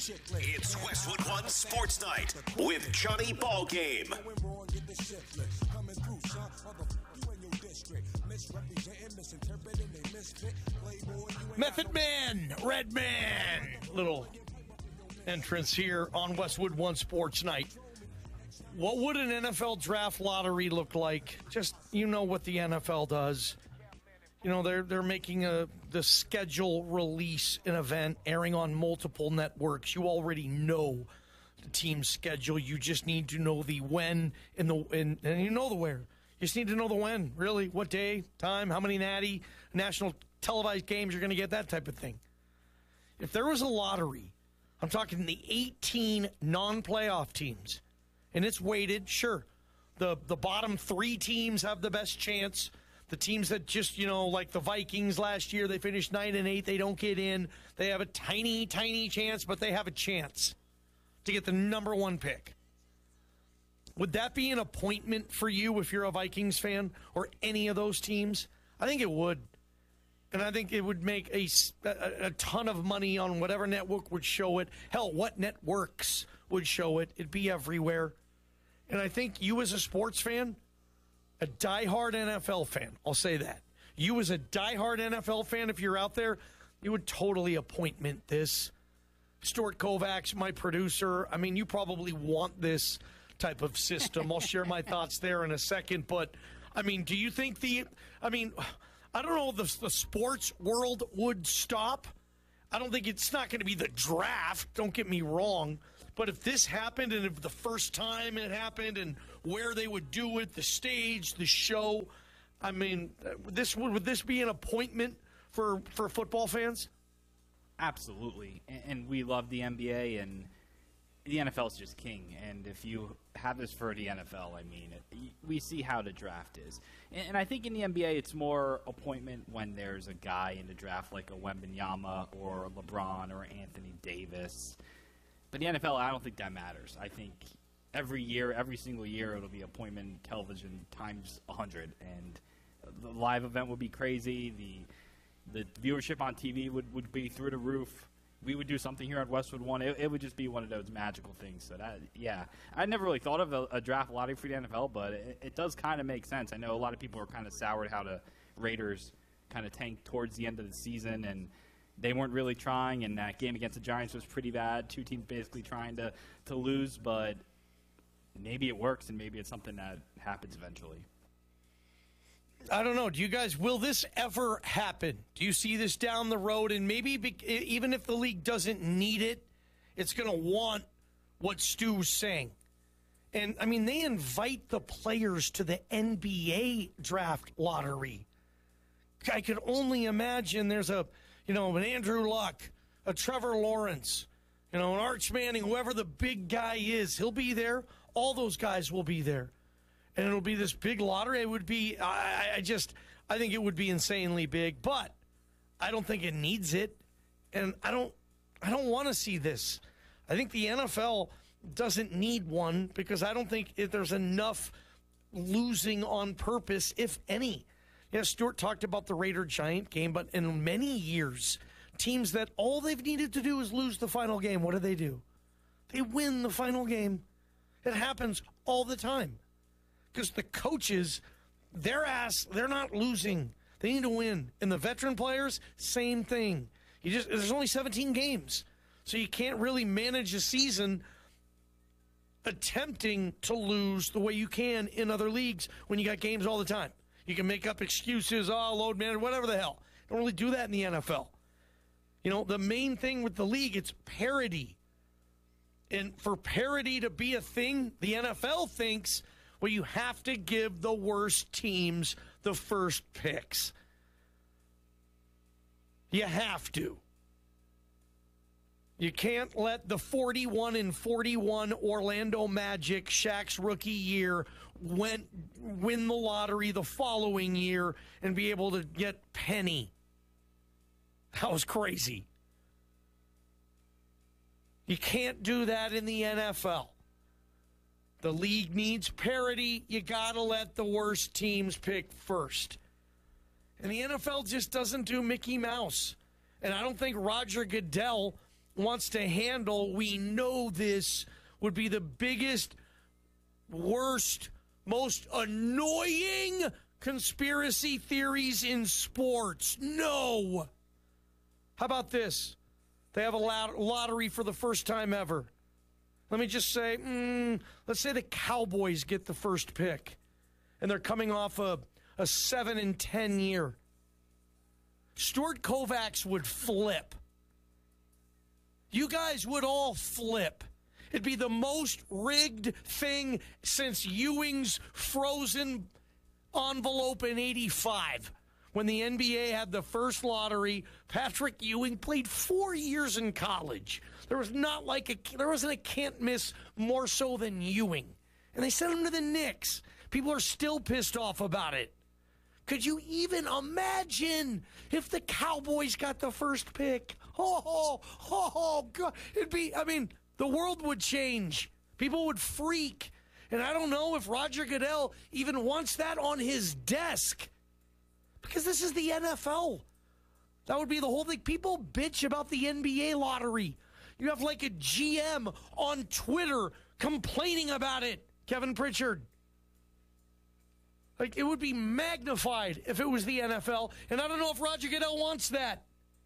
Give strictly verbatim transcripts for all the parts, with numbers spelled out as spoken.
It's Westwood One Sports Night with Johnny Ballgame. Method Man, Red Man. Little entrance here on Westwood One Sports Night. What would an N F L draft lottery look like? Just, you know what the N F L does. You know, they're they're making a the schedule release an event airing on multiple networks. You already know the team's schedule. You just need to know the when and the and, and you know the where. You just need to know the when, really. What day, time, how many natty, national televised games you're going to get, that type of thing. If there was a lottery, I'm talking the eighteen non-playoff teams, and it's weighted, sure. The the bottom three teams have the best chance. The teams that just, you know, like the Vikings last year, they finished nine and eight. They don't get in. They have a tiny, tiny chance, but they have a chance to get the number one pick. Would that be an appointment for you if you're a Vikings fan or any of those teams? I think it would. And I think it would make a, a, a ton of money on whatever network would show it. Hell, what networks would show it? It'd be everywhere. And I think you as a sports fan, a diehard N F L fan, I'll say that. You as a diehard N F L fan, if you're out there, you would totally appointment this. Stuart Kovacs, my producer, I mean, you probably want this type of system. I'll share my thoughts there in a second. But, I mean, do you think the, I mean, I don't know if the, the sports world would stop. I don't think it's not going to be the draft, don't get me wrong. But if this happened and if the first time it happened and where they would do it, the stage, the show, I mean, this would, would this be an appointment for, for football fans? Absolutely. And, and we love the N B A, and the N F L is just king. And if you have this for the N F L, I mean, it, we see how the draft is. And, and I think in the N B A, it's more appointment when there's a guy in the draft like a Wembanyama or LeBron or Anthony Davis. But the N F L, I don't think that matters. I think every year, every single year, it'll be appointment television times one hundred. And the live event would be crazy. The the viewership on T V would, would be through the roof. We would do something here at Westwood One. It, it would just be one of those magical things. So, that, yeah. I never really thought of a, a draft lottery for the N F L, but it, it does kind of make sense. I know a lot of people are kind of sour at how the Raiders kind of tanked towards the end of the season, and they weren't really trying, and that game against the Giants was pretty bad. Two teams basically trying to, to lose, but maybe it works, and maybe it's something that happens eventually. I don't know. Do you guys, will this ever happen? Do you see this down the road? And maybe be, even if the league doesn't need it, it's going to want what Stu's saying. And, I mean, they invite the players to the N B A draft lottery. I could only imagine there's a, you know, an Andrew Luck, a Trevor Lawrence, you know, an Arch Manning, whoever the big guy is, he'll be there. All those guys will be there. And it'll be this big lottery. It would be, I, I just, I think it would be insanely big, but I don't think it needs it. And I don't, I don't want to see this. I think the N F L doesn't need one because I don't think if there's enough losing on purpose, if any. Yeah, Stuart talked about the Raider-Giant game, but in many years, teams that all they've needed to do is lose the final game, what do they do? They win the final game. It happens all the time. Because the coaches, their ass, they're not losing. They need to win. And the veteran players, same thing. You just there's only seventeen games. So you can't really manage a season attempting to lose the way you can in other leagues when you got games all the time. You can make up excuses, oh, load management, whatever the hell. Don't really do that in the N F L. You know, the main thing with the league, it's parity. And for parity to be a thing, the N F L thinks, well, you have to give the worst teams the first picks. You have to. You can't let the forty-one and forty-one Orlando Magic, Shaq's rookie year, went, win the lottery the following year and be able to get Penny. That was crazy. You can't do that in the N F L. The league needs parity. You got to let the worst teams pick first. And the N F L just doesn't do Mickey Mouse. And I don't think Roger Goodell wants to handle, we know this would be the biggest, worst, most annoying conspiracy theories in sports. No. How about this? They have a lot- lottery for the first time ever. Let me just say, mm, let's say the Cowboys get the first pick, and they're coming off a, a seven and ten year. Stuart Kovacs would flip. You guys would all flip. It'd be the most rigged thing since Ewing's frozen envelope in eighty-five. When the N B A had the first lottery, Patrick Ewing played four years in college. There was not like a, there wasn't a can't miss more so than Ewing. And they sent him to the Knicks. People are still pissed off about it. Could you even imagine if the Cowboys got the first pick? Oh, oh, oh, oh God. It'd be, I mean, the world would change. People would freak. And I don't know if Roger Goodell even wants that on his desk. Because this is the N F L. That would be the whole thing. People bitch about the N B A lottery. You have like a G M on Twitter complaining about it, Kevin Pritchard. Like, it would be magnified if it was the N F L. And I don't know if Roger Goodell wants that.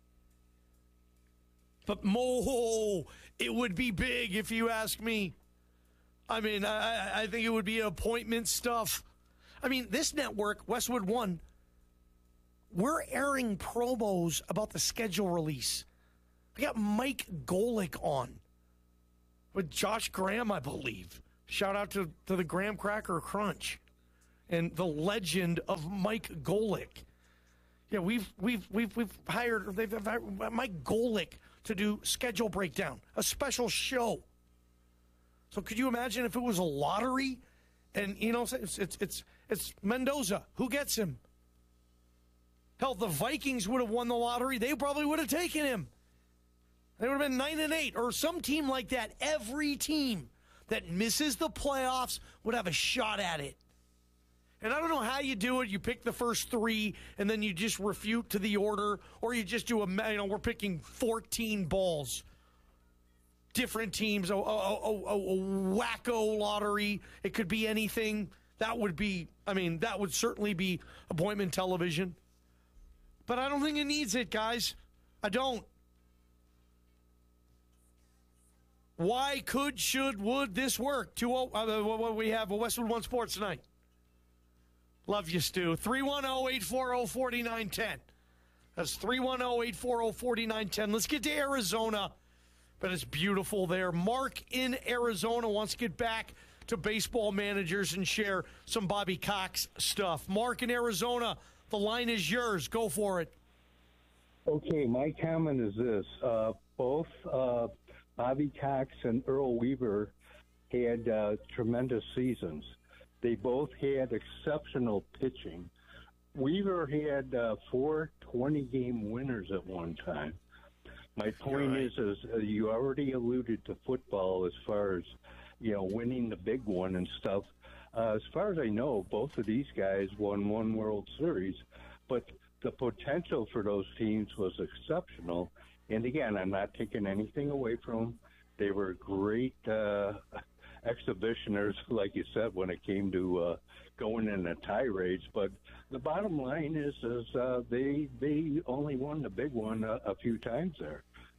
But, Mo, it would be big if you ask me. I mean, I, I think it would be appointment stuff. I mean, this network, Westwood One, we're airing promos about the schedule release. We got Mike Golick on with Josh Graham, I believe. Shout out to, to the Graham Cracker Crunch and the legend of Mike Golick. Yeah, we've we've we've we've hired they've hired Mike Golick to do schedule breakdown, a special show. So could you imagine if it was a lottery, and you know it's it's it's, it's Mendoza who gets him? Hell, the Vikings would have won the lottery. They probably would have taken him. They would have been nine and eight, or some team like that. Every team that misses the playoffs would have a shot at it. And I don't know how you do it. You pick the first three, and then you just refute to the order, or you just do a, you know, we're picking fourteen balls. Different teams, a, a, a, a wacko lottery. It could be anything. That would be, I mean, that would certainly be appointment television. But I don't think it needs it, guys. I don't. Why could, should, would this work? two oh, uh, what we have a Westwood One Sports tonight. Love you, Stu. three one zero, eight four zero, four nine one zero. That's three one zero, eight four zero, four nine one zero. Let's get to Arizona. But it's beautiful there. Mark in Arizona wants to get back to baseball managers and share some Bobby Cox stuff. Mark in Arizona, the line is yours. Go for it. Okay, my comment is this. Uh, both uh, Bobby Cox and Earl Weaver had uh, tremendous seasons. They both had exceptional pitching. Weaver had uh, four twenty-game winners at one time. My point right. is, is uh, you already alluded to football as far as, you know, winning the big one and stuff. Uh, as far as I know, both of these guys won one World Series, but the potential for those teams was exceptional. And again, I'm not taking anything away from them. They were great uh, exhibitioners, like you said, when it came to uh, going in a tirades. But the bottom line is, is uh, they they only won the big one a, a few times there.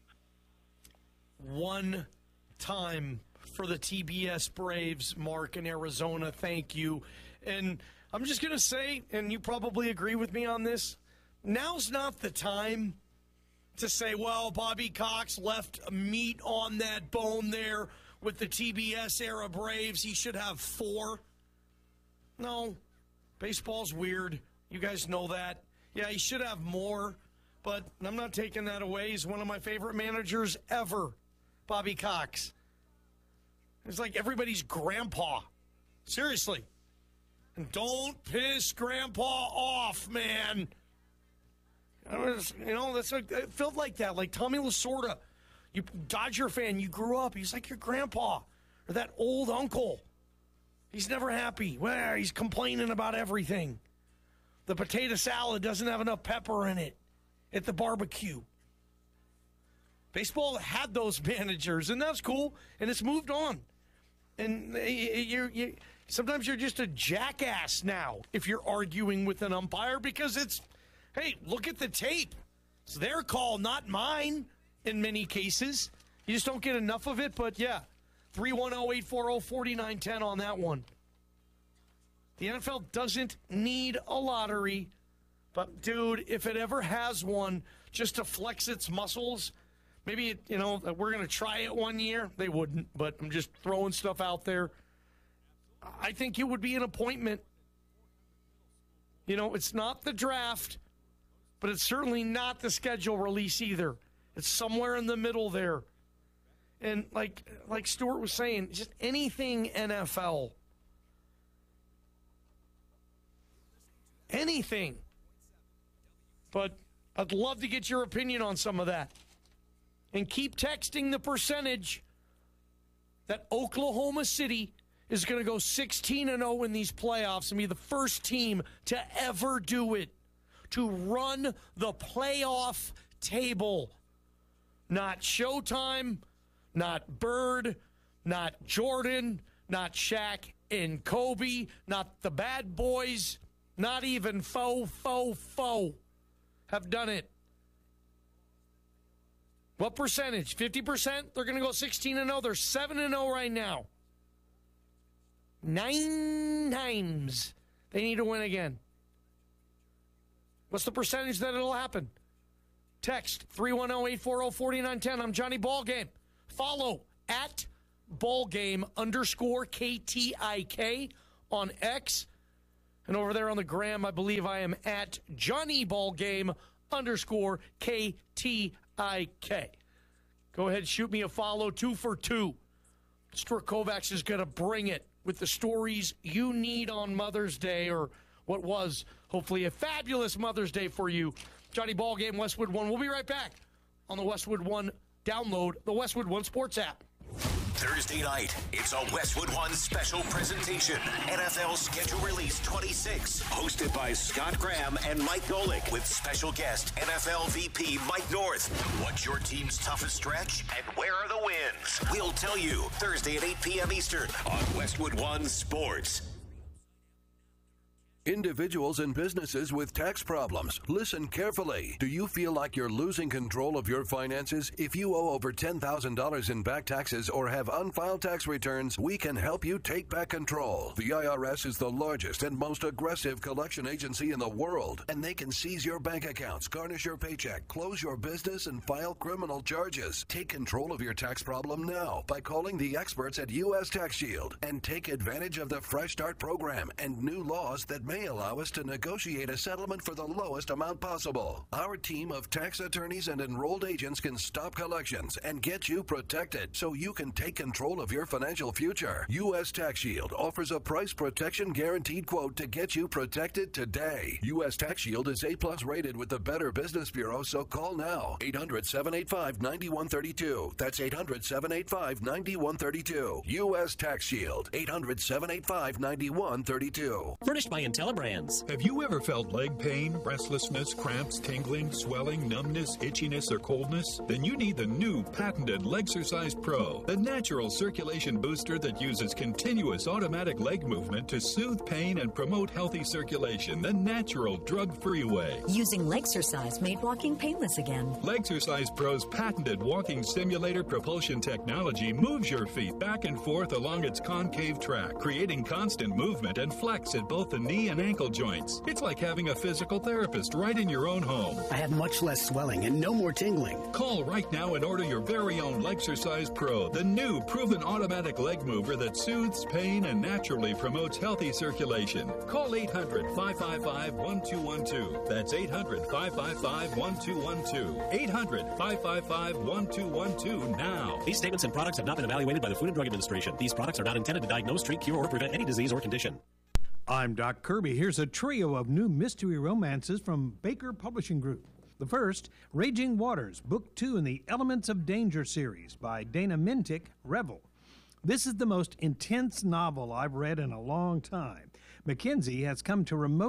One time for the T B S Braves, Mark in Arizona. Thank you. And I'm just going to say, and you probably agree with me on this, now's not the time to say, well, Bobby Cox left meat on that bone there with the T B S era Braves. He should have four. No, baseball's weird. You guys know that. Yeah, he should have more, but I'm not taking that away. He's one of my favorite managers ever, Bobby Cox. It's like everybody's grandpa. Seriously. And don't piss grandpa off, man. You know, that's like, it felt like that. Like Tommy Lasorda, you Dodger fan, you grew up. He's like your grandpa or that old uncle. He's never happy. Well, he's complaining about everything. The potato salad doesn't have enough pepper in it at the barbecue. Baseball had those managers, and that's cool, and it's moved on. And you're, you're, sometimes you're just a jackass now if you're arguing with an umpire because it's, hey, look at the tape. It's their call, not mine in many cases. You just don't get enough of it, but yeah, three one zero, eight four zero, four nine one zero on that one. The N F L doesn't need a lottery, but, dude, if it ever has one just to flex its muscles, maybe, it, you know, we're going to try it one year. They wouldn't, but I'm just throwing stuff out there. I think it would be an appointment. You know, it's not the draft, but it's certainly not the schedule release either. It's somewhere in the middle there. And like like Stuart was saying, just anything N F L. Anything. But I'd love to get your opinion on some of that. And keep texting the percentage that Oklahoma City is going to go sixteen and oh in these playoffs and be the first team to ever do it, to run the playoff table. Not Showtime, not Bird, not Jordan, not Shaq and Kobe, not the bad boys, not even Fo, Fo, Fo have done it. What percentage? fifty percent? They're going to go sixteen and oh. They're seven and oh right now. Nine times they need to win again. What's the percentage that it'll happen? Text three one zero, eight four zero, four nine one zero. I'm Johnny Ballgame. Follow at Ballgame underscore K T I K on X. And over there on the gram, I believe I am at Johnny Ballgame underscore K T I K. Go ahead, shoot me a follow. Two for two. Stuart Kovacs is going to bring it with the stories you need on Mother's Day, or what was hopefully a fabulous Mother's Day for you. Johnny Ballgame, Westwood One. We'll be right back on the Westwood One. Download the Westwood One Sports app. Thursday night, it's a Westwood One special presentation. N F L Schedule Release twenty-six, hosted by Scott Graham and Mike Golick, with special guest N F L V P Mike North. What's your team's toughest stretch, and where are the wins? We'll tell you Thursday at eight p.m. Eastern on Westwood One Sports. Individuals and businesses with tax problems, listen carefully. Do you feel like you're losing control of your finances? If you owe over ten thousand dollars in back taxes or have unfiled tax returns, we can help you take back control. The I R S is the largest and most aggressive collection agency in the world, and they can seize your bank accounts, garnish your paycheck, close your business, and file criminal charges. Take control of your tax problem now by calling the experts at U S Tax Shield and take advantage of the Fresh Start program and new laws that may allow us to negotiate a settlement for the lowest amount possible. Our team of tax attorneys and enrolled agents can stop collections and get you protected so you can take control of your financial future. U S Tax Shield offers a price protection guaranteed quote to get you protected today. U S Tax Shield is A plus rated with the Better Business Bureau, so call now. eight hundred, seven eight five, nine one three two. That's eight hundred, seven eight five, nine one three two. U S Tax Shield. eight hundred, seven eight five, nine one three two. Furnished by IntelliBrands. Have you ever felt leg pain, restlessness, cramps, tingling, swelling, numbness, itchiness, or coldness? Then you need the new patented Legsercise Pro, the natural circulation booster that uses continuous automatic leg movement to soothe pain and promote healthy circulation the natural, drug-free way. Using Legsercise made walking painless again. Legsercise Pro's patented walking simulator propulsion technology moves your feet back and forth along its concave track, creating constant movement and flex at both the knee and ankle joints. It's like having a physical therapist right in your own home. I have much less swelling and no more tingling. Call right now and order your very own Legsercise Pro, the new proven automatic leg mover that soothes pain and naturally promotes healthy circulation. Call eight hundred, five five five, one two one two. That's eight hundred, five five five, one two one two. eight hundred, five five five, one two one two now. These statements and products have not been evaluated by the Food and Drug Administration. These products are not intended to diagnose, treat, cure, or prevent any disease or condition. I'm Doc Kirby. Here's a trio of new mystery romances from Baker Publishing Group. The first, Raging Waters, Book Two in the Elements of Danger series by Dana Mintic, Revel. This is the most intense novel I've read in a long time. Mackenzie has come to remote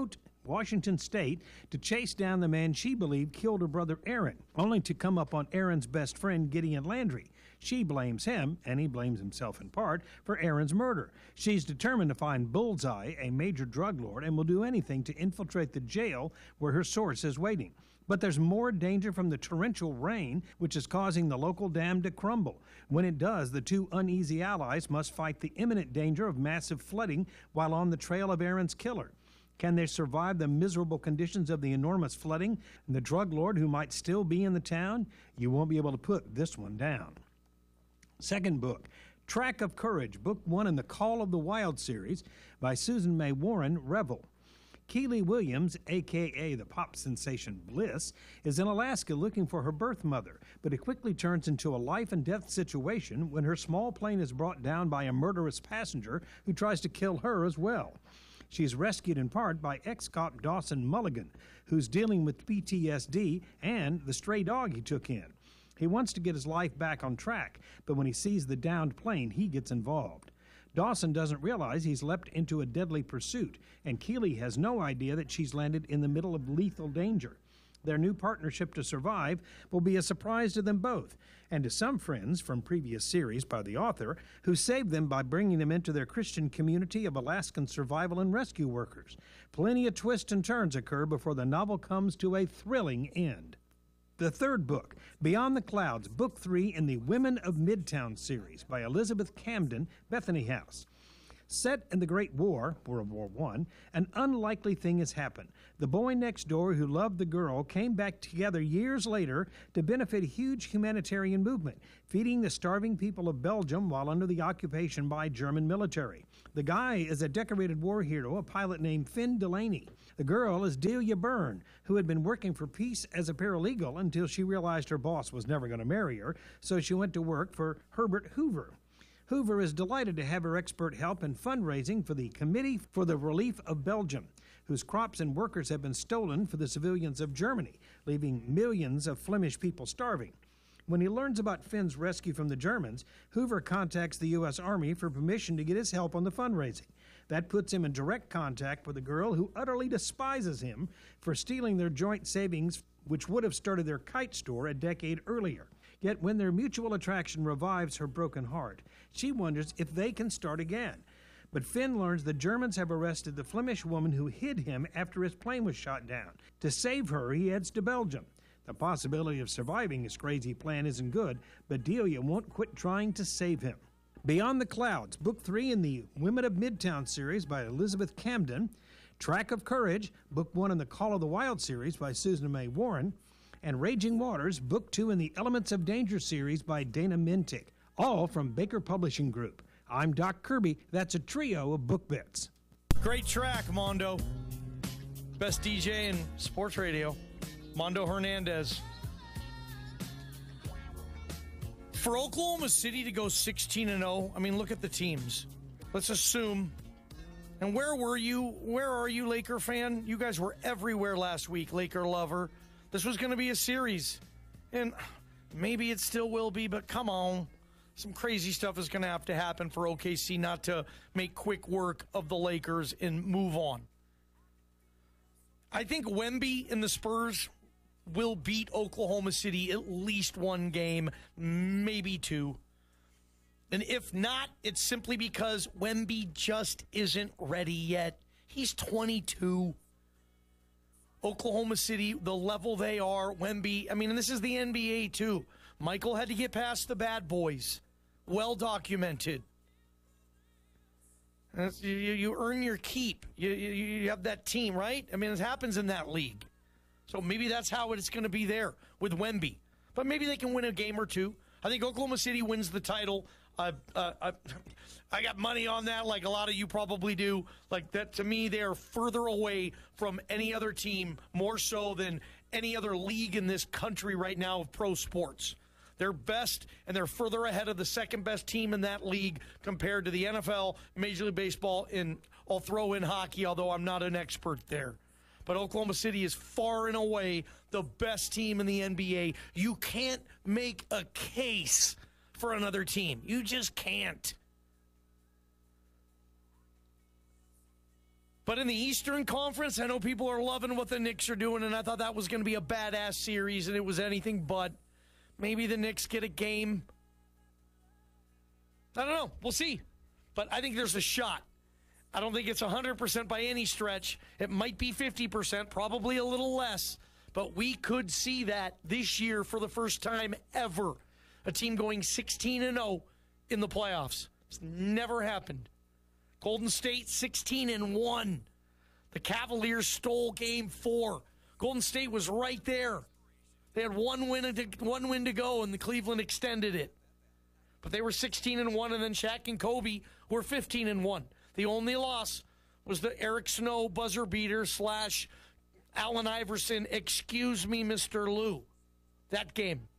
Washington State to chase down the man she believed killed her brother Aaron, only to come up on Aaron's best friend Gideon Landry. She blames him, and he blames himself in part, for Aaron's murder. She's determined to find Bullseye, a major drug lord, and will do anything to infiltrate the jail where her source is waiting. But there's more danger from the torrential rain, which is causing the local dam to crumble. When it does, the two uneasy allies must fight the imminent danger of massive flooding while on the trail of Aaron's killer. Can they survive the miserable conditions of the enormous flooding and the drug lord who might still be in the town? You won't be able to put this one down. Second book, Track of Courage, book one in the Call of the Wild series by Susan May Warren, Revel. Keely Williams, a k a the pop sensation Bliss, is in Alaska looking for her birth mother, but it quickly turns into a life-and-death situation when her small plane is brought down by a murderous passenger who tries to kill her as well. She's rescued in part by ex-cop Dawson Mulligan, who's dealing with P T S D and the stray dog he took in. He wants to get his life back on track, but when he sees the downed plane, he gets involved. Dawson doesn't realize he's leapt into a deadly pursuit, and Keely has no idea that she's landed in the middle of lethal danger. Their new partnership to survive will be a surprise to them both, and to some friends from previous series by the author, who saved them by bringing them into their Christian community of Alaskan survival and rescue workers. Plenty of twists and turns occur before the novel comes to a thrilling end. The third book, Beyond the Clouds, book three in the Women of Midtown series by Elizabeth Camden, Bethany House. Set in the Great War, World War One, an unlikely thing has happened. The boy next door who loved the girl came back together years later to benefit a huge humanitarian movement, feeding the starving people of Belgium while under the occupation by German military. The guy is a decorated war hero, a pilot named Finn Delaney. The girl is Delia Byrne, who had been working for peace as a paralegal until she realized her boss was never going to marry her, so she went to work for Herbert Hoover. Hoover is delighted to have her expert help in fundraising for the Committee for the Relief of Belgium, whose crops and workers have been stolen for the civilians of Germany, leaving millions of Flemish people starving. When he learns about Finn's rescue from the Germans, Hoover contacts the U S Army for permission to get his help on the fundraising. That puts him in direct contact with a girl who utterly despises him for stealing their joint savings, which would have started their kite store a decade earlier. Yet when their mutual attraction revives her broken heart, she wonders if they can start again. But Finn learns the Germans have arrested the Flemish woman who hid him after his plane was shot down. To save her, he heads to Belgium. The possibility of surviving his crazy plan isn't good, but Delia won't quit trying to save him. Beyond the Clouds, book three in the Women of Midtown series by Elizabeth Camden, Track of Courage, book one in the Call of the Wild series by Susan May Warren, and Raging Waters, book two in the Elements of Danger series by Dana Mintic, all from Baker Publishing Group. I'm Doc Kirby. That's a trio of book bits. Great track, Mondo. Best D J in sports radio, Mondo Hernandez. For Oklahoma City to go sixteen and oh, I mean, look at the teams. Let's assume. And where were you? Where are you, Laker fan? You guys were everywhere last week, Laker lover. This was going to be a series. And maybe it still will be, but come on. Some crazy stuff is going to have to happen for O K C not to make quick work of the Lakers and move on. I think Wemby and the Spurs will beat Oklahoma City at least one game, maybe two. And if not, it's simply because Wemby just isn't ready yet. He's twenty-two. Oklahoma City, the level they are, Wemby, I mean, and this is the N B A too. Michael had to get past the bad boys. Well documented. You, you earn your keep. You, you, you have that team, right? I mean, it happens in that league. So maybe that's how it's going to be there with Wemby. But maybe they can win a game or two. I think Oklahoma City wins the title. Uh, uh, uh, I got money on that, like a lot of you probably do. Like that, to me, they are further away from any other team, more so than any other league in this country right now of pro sports. They're best, and they're further ahead of the second-best team in that league compared to the N F L, Major League Baseball, and I'll throw in hockey, although I'm not an expert there. But Oklahoma City is far and away the best team in the N B A. You can't make a case for another team. You just can't. But in the Eastern Conference, I know people are loving what the Knicks are doing, and I thought that was going to be a badass series, and it was anything but. Maybe the Knicks get a game. I don't know. We'll see. But I think there's a shot. I don't think it's one hundred percent by any stretch. It might be fifty percent, probably a little less. But we could see that this year for the first time ever. A team going sixteen and oh in the playoffs. It's never happened. Golden State sixteen and one. The Cavaliers stole game four. Golden State was right there. They had one win to, one win to go, and the Cleveland extended it. But they were sixteen and one, and then Shaq and Kobe were fifteen and one. The only loss was the Eric Snow buzzer beater slash Allen Iverson, excuse me, Mister Lou. That game.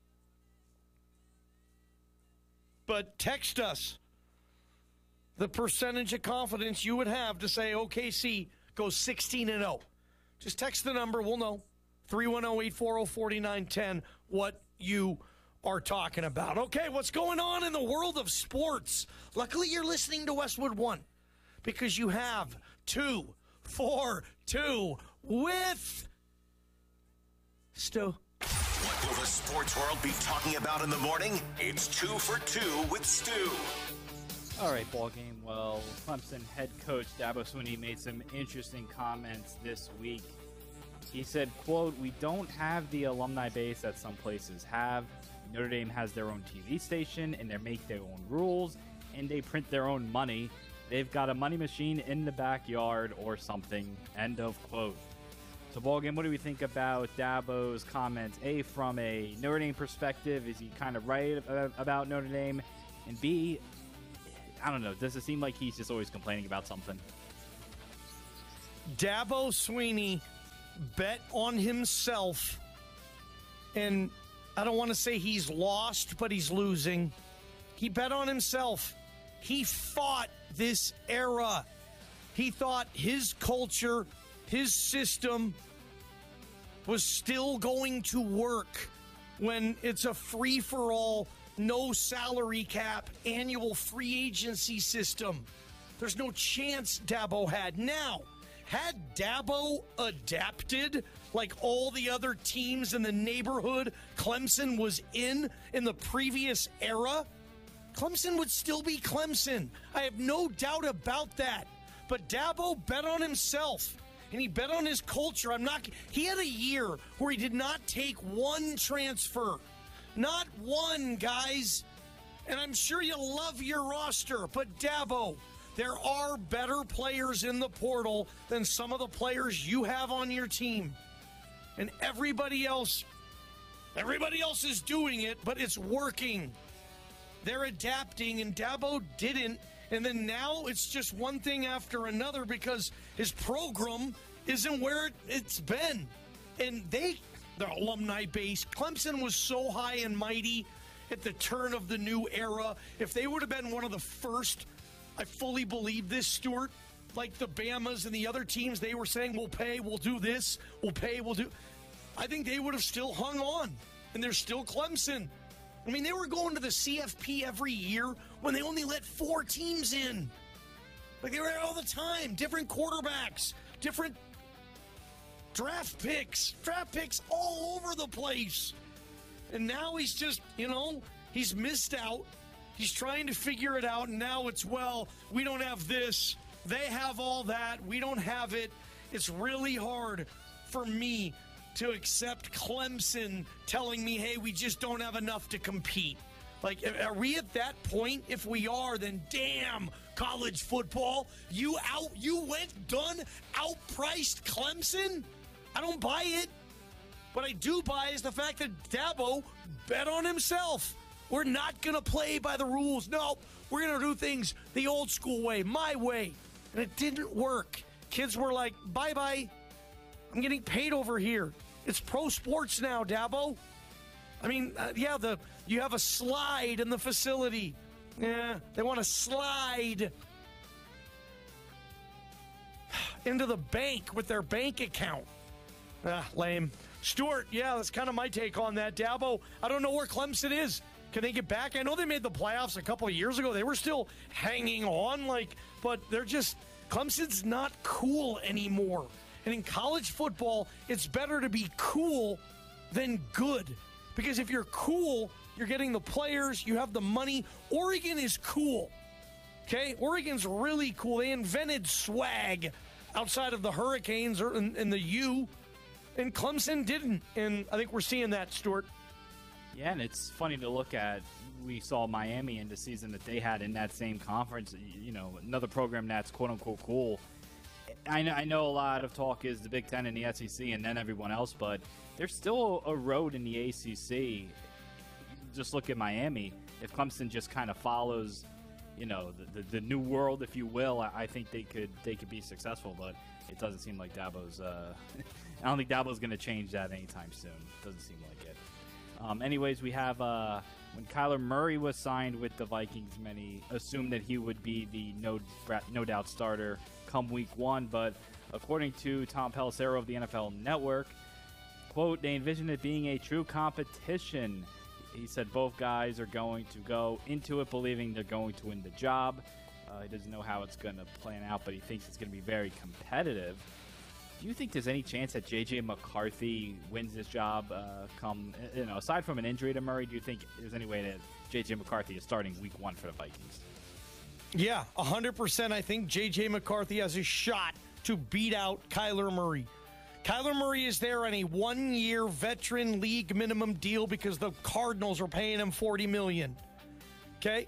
But text us the percentage of confidence you would have to say O K C goes sixteen and oh. Just text the number. We'll know. three one zero, eight four zero, four nine one zero what you are talking about. Okay, what's going on in the world of sports? Luckily, you're listening to Westwood One because you have two for two with Stu. What will the sports world be talking about in the morning? It's two for two with Stu. All right, ball game. Well, Clemson head coach Dabo Swinney made some interesting comments this week. He said, quote, "We don't have the alumni base that some places have. Notre Dame has their own T V station, and they make their own rules, and they print their own money. They've got a money machine in the backyard or something." End of quote. So, ballgame, what do we think about Dabo's comments? A, from a Notre Dame perspective, is he kind of right about Notre Dame? And B, I don't know, does it seem like he's just always complaining about something? Dabo Swinney bet on himself, and I don't want to say he's lost, but he's losing. He bet on himself. He fought this era. He thought his culture, his system was still going to work when it's a free-for-all, no salary cap, annual free agency system. There's no chance Dabo had. Now, had Dabo adapted like all the other teams in the neighborhood Clemson was in in the previous era, Clemson would still be Clemson. I have no doubt about that. But Dabo bet on himself, and he bet on his culture. I'm not. He had a year where he did not take one transfer. Not one, guys. And I'm sure you love your roster, but Dabo, there are better players in the portal than some of the players you have on your team. And everybody else, everybody else is doing it, but it's working. They're adapting, and Dabo didn't. And then now it's just one thing after another because his program isn't where it, it's been. And they, the alumni base, Clemson was so high and mighty at the turn of the new era. If they would have been one of the first, I fully believe this, Stuart, like the Bamas and the other teams, they were saying, we'll pay, we'll do this, we'll pay, we'll do. I think they would have still hung on, and they're still Clemson. I mean, they were going to the C F P every year when they only let four teams in. Like, they were there all the time. Different quarterbacks, different draft picks, draft picks all over the place. And now he's just, you know, he's missed out. He's trying to figure it out, and now it's, well, we don't have this. They have all that. We don't have it. It's really hard for me to accept Clemson telling me, hey, we just don't have enough to compete. Like, are we at that point? If we are, then damn, college football, you out, you went done, outpriced Clemson? I don't buy it. What I do buy is the fact that Dabo bet on himself. We're not going to play by the rules. No, we're going to do things the old school way, my way. And it didn't work. Kids were like, bye-bye. I'm getting paid over here. It's pro sports now, Dabo. I mean, uh, yeah, the you have a slide in the facility. Yeah, they want to slide into the bank with their bank account. Ah, lame. Stuart, yeah, that's kind of my take on that. Dabo, I don't know where Clemson is. Can they get back? I know they made the playoffs a couple of years ago. They were still hanging on, like, but they're just, Clemson's not cool anymore. And in college football, it's better to be cool than good. Because if you're cool, you're getting the players, you have the money. Oregon is cool. Okay? Oregon's really cool. They invented swag outside of the Hurricanes or in, in the U, and Clemson didn't. And I think we're seeing that, Stuart. Yeah, and it's funny to look at. We saw Miami in the season that they had in that same conference. You know, another program that's quote-unquote cool. I know, I know a lot of talk is the Big Ten and the S E C and then everyone else, but there's still a road in the A C C. Just look at Miami. If Clemson just kind of follows, you know, the, the, the new world, if you will, I, I think they could they could be successful, but it doesn't seem like Dabo's uh, – I don't think Dabo's going to change that anytime soon. Doesn't seem like it. Um, anyways, we have uh, – when Kyler Murray was signed with the Vikings, many assumed that he would be the no, no doubt starter come week one. But according to Tom Pelissero of the N F L Network, quote, they envision it being a true competition. He said both guys are going to go into it believing they're going to win the job. Uh, he doesn't know how it's going to plan out, but he thinks it's going to be very competitive. Do you think there's any chance that J J McCarthy wins this job uh, come, you know, aside from an injury to Murray, do you think there's any way that J J McCarthy is starting week one for the Vikings? Yeah, one hundred percent. I think J J McCarthy has a shot to beat out Kyler Murray. Kyler Murray is there on a one-year veteran league minimum deal because the Cardinals are paying him forty million dollars. Okay?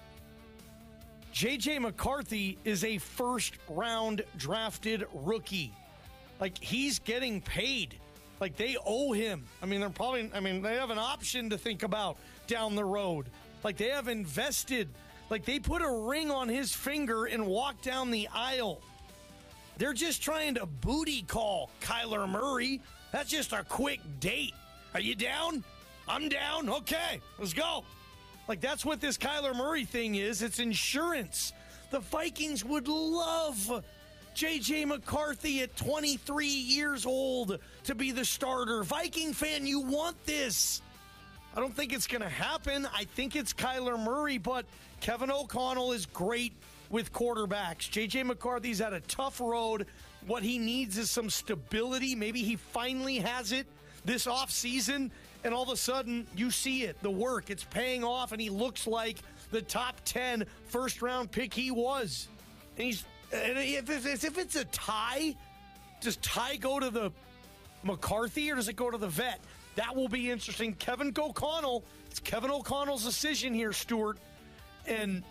J J McCarthy is a first-round drafted rookie. Like, he's getting paid. Like, they owe him. I mean, they're probably, I mean, they have an option to think about down the road. Like, they have invested. Like, they put a ring on his finger and walked down the aisle. They're just trying to booty call Kyler Murray. That's just a quick date. Are you down? I'm down. Okay, let's go. Like, that's what this Kyler Murray thing is. It's insurance. The Vikings would love J J McCarthy at twenty-three years old to be the starter. Viking fan, you want this. I don't think it's going to happen. I think it's Kyler Murray, but Kevin O'Connell is great with quarterbacks. J J McCarthy's had a tough road. What he needs is some stability. Maybe he finally has it this offseason, and all of a sudden you see it, the work. It's paying off, and he looks like the top ten first-round pick he was. And he's And if it's, if it's a tie, does tie go to the McCarthy or does it go to the vet? That will be interesting. Kevin O'Connell, it's Kevin O'Connell's decision here, Stuart. And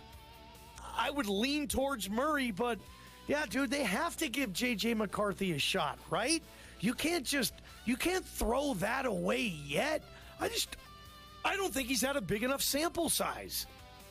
I would lean towards Murray, but yeah, dude, they have to give J J McCarthy a shot, right? You can't just, you can't throw that away yet. I just, I don't think he's had a big enough sample size.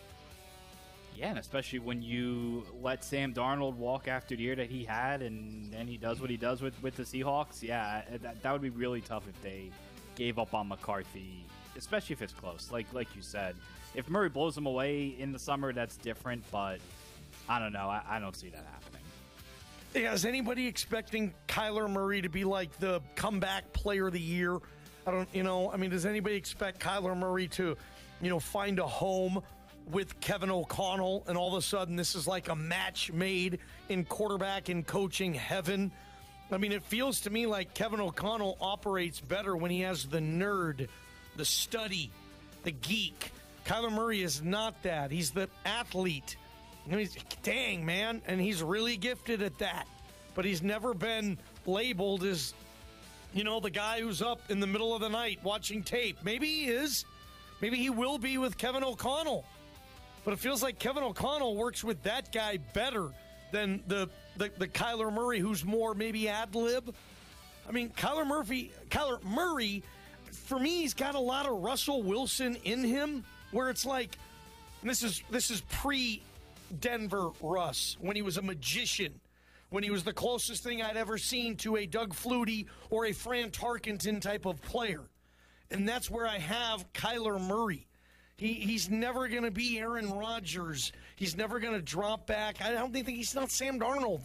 Yeah, and especially when you let Sam Darnold walk after the year that he had, and then he does what he does with, with the Seahawks. Yeah, that, that would be really tough if they gave up on McCarthy, especially if it's close. Like like you said, if Murray blows him away in the summer, that's different. But I don't know. I, I don't see that happening. Yeah, is anybody expecting Kyler Murray to be like the comeback player of the year? I don't, you know, I mean, does anybody expect Kyler Murray to, you know, find a home with Kevin O'Connell, and all of a sudden this is like a match made in quarterback and coaching heaven? I mean, it feels to me like Kevin O'Connell operates better when he has the nerd, the study, the geek. Kyler Murray is not that. He's the athlete. I mean, dang, man, and he's really gifted at that. But he's never been labeled as, you know, the guy who's up in the middle of the night watching tape. Maybe he is. Maybe he will be with Kevin O'Connell. But it feels like Kevin O'Connell works with that guy better than the, the, the Kyler Murray, who's more maybe ad lib. I mean, Kyler Murphy, Kyler Murray, for me, he's got a lot of Russell Wilson in him, where it's like, and this is this is pre-Denver Russ, when he was a magician, when he was the closest thing I'd ever seen to a Doug Flutie or a Fran Tarkenton type of player. And that's where I have Kyler Murray. He He's never going to be Aaron Rodgers. He's never going to drop back. I don't think he's not Sam Darnold.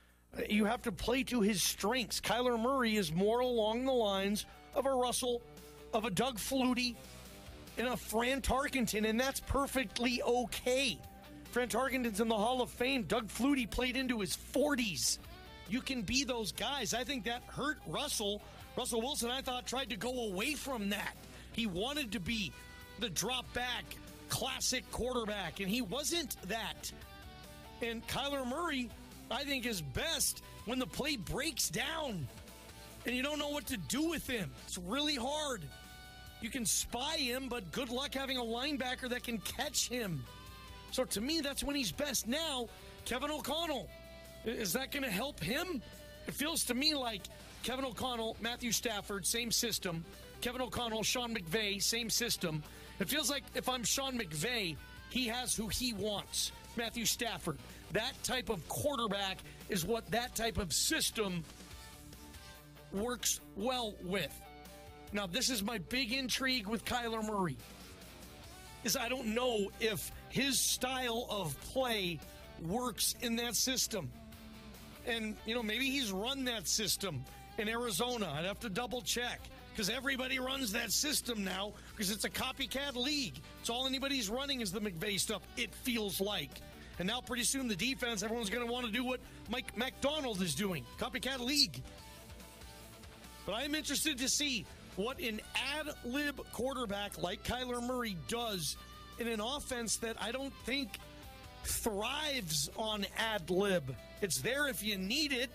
You have to play to his strengths. Kyler Murray is more along the lines of a Russell, of a Doug Flutie, and a Fran Tarkenton, and that's perfectly okay. Trent Tarkenton's in the Hall of Fame. Doug Flutie played into his forties. You can be those guys. I think that hurt Russell. Russell Wilson, I thought, tried to go away from that. He wanted to be the drop-back, classic quarterback, and he wasn't that. And Kyler Murray, I think, is best when the play breaks down and you don't know what to do with him. It's really hard. You can spy him, but good luck having a linebacker that can catch him. So to me, that's when he's best. Now, Kevin O'Connell, is that going to help him? It feels to me like Kevin O'Connell, Matthew Stafford, same system. Kevin O'Connell, Sean McVay, same system. It feels like if I'm Sean McVay, he has who he wants. Matthew Stafford. That type of quarterback is what that type of system works well with. Now, this is my big intrigue with Kyler Murray, is I don't know if his style of play works in that system. And, you know, maybe he's run that system in Arizona. I'd have to double check, because everybody runs that system now because it's a copycat league. It's all anybody's running is the McVay stuff, it feels like. And now pretty soon the defense, everyone's going to want to do what Mike McDonald is doing. Copycat league. But I'm interested to see what an ad-lib quarterback like Kyler Murray does in an offense that I don't think thrives on ad-lib. It's there if you need it.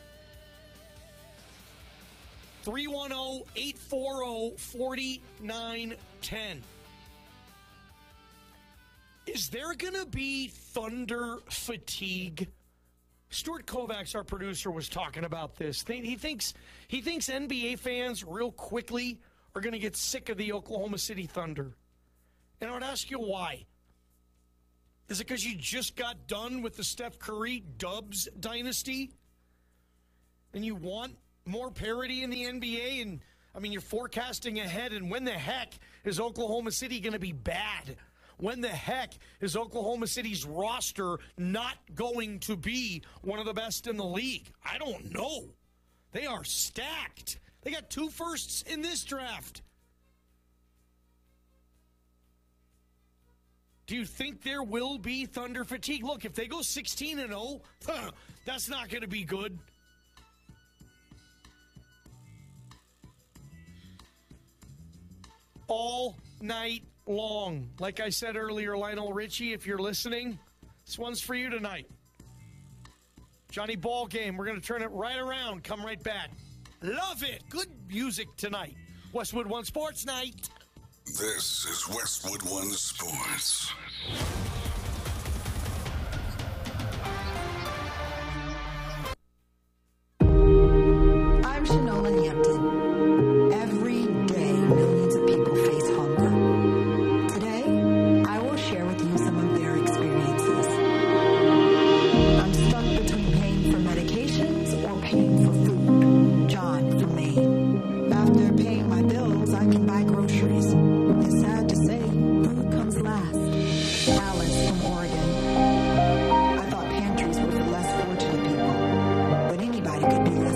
three one zero, eight four zero, four nine one zero. Is there going to be Thunder fatigue? Stuart Kovacs, our producer, was talking about this. He thinks he thinks N B A fans real quickly are going to get sick of the Oklahoma City Thunder. And I would ask you why. Is it because you just got done with the Steph Curry Dubs dynasty? And you want more parity in the N B A? And, I mean, you're forecasting ahead. And when the heck is Oklahoma City going to be bad? When the heck is Oklahoma City's roster not going to be one of the best in the league? I don't know. They are stacked. They got two firsts in this draft. Do you think there will be Thunder fatigue? Look, if they go sixteen and oh, huh, that's not going to be good. All night long. Like I said earlier, Lionel Richie, if you're listening, this one's for you tonight. Johnny Ball Game. We're going to turn it right around. Come right back. Love it. Good music tonight. Westwood One Sports Night. This is Westwood One Sports. I'm Shanola Hampton. Every day, millions of people face hunger. Today, I will share with you some of their experiences. I'm stuck between paying for medications or paying for food. John from Maine. After paying my bills, I can buy groceries. It's sad to say, food comes last. Alice from Oregon. I thought pantries were for less fortunate people, but anybody could be less